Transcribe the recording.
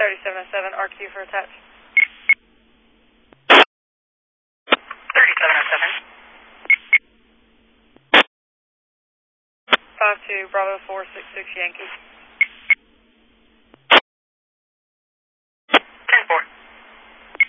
3707, RQ for attach. 3707. 52 Bravo 466 Yankee.